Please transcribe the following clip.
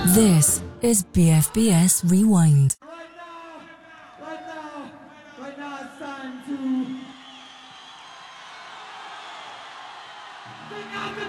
This is BFBS Rewind. Right now, it's time to sing out the